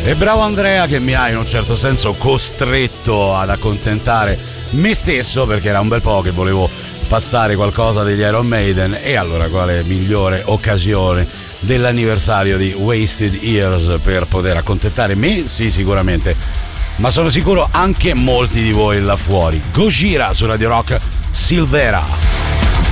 E bravo Andrea che mi ha in un certo senso costretto ad accontentare me stesso, perché era un bel po' che volevo passare qualcosa degli Iron Maiden, e allora quale migliore occasione dell'anniversario di Wasted Years per poter accontentare me? Sì, sicuramente, ma sono sicuro anche molti di voi là fuori. Gojira su Radio Rock, Silvera.